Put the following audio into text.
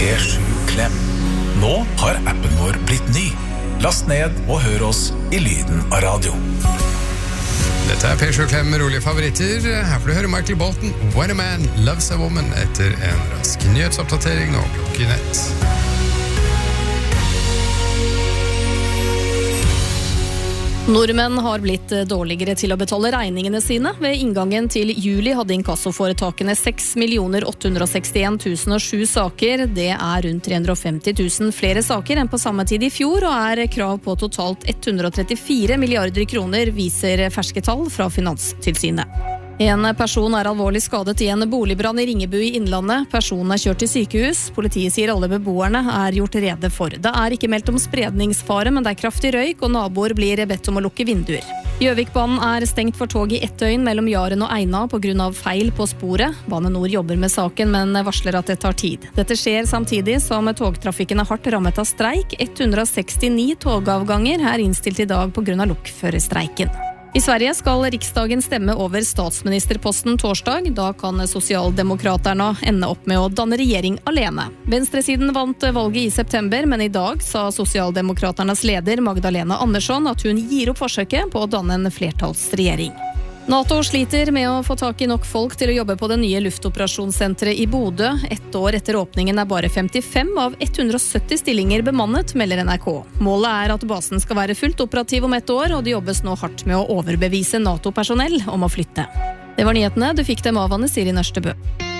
P7 Klem. Nå har appen vår blitt ny. Last ned og hør oss i lyden av radio. Dette P7 Klem med rolige favoritter. Her får du høre Michael Bolton, When a Man Loves a Woman, etter en rask nyhetsoppdatering nå klokken 1. Nordmenn har blitt dårligere til å betale regningene sine. Ved inngangen til juli hadde inkassoforetakene 6.861.007 saker. Det rundt 350 000 flere saker enn på samme tid i fjor, og krav på totalt 134 milliarder kroner, viser ferske tall fra Finanstilsynet. En person alvorlig skadet i en boligbrann i Ringebu i Innlandet. Personen kjørt til sykehus. Politiet sier alle beboerne gjort rede for. Det ikke meldt om spredningsfare, men det kraftig røyk, og naboer blir bedt om å lukke vinduer. Gjøvikbanen stengt for tog i ett døgn mellom Jaren og Eina på grunn av feil på sporet. Bane Nor jobber med saken, men varsler at det tar tid. Dette skjer samtidig som togtrafikken hardt rammet av streik. 169 togavganger innstilt i dag på grunn av lokførerstreiken. I Sverige skal riksdagen stemme over statsministerposten torsdag. Da kan Sosialdemokraterna ende opp med å danne regjering alene. Venstresiden vant valget i september, men i dag sa Sosialdemokraternas leder Magdalena Andersson at hun gir opp forsøket på å danne en flertallsregjering. NATO sliter med å få tak i nok folk til å jobbe på det nye luftoperasjonssenteret i Bodø. Ett år etter åpningen bare 55 av 170 stillinger bemannet, melder NRK. Målet at basen skal være fullt operativ om ett år, og det jobbes nå hardt med å overbevise NATO-personell om å flytte. Det var nyhetene. Du fikk dem av Anne Siri Nørstebø.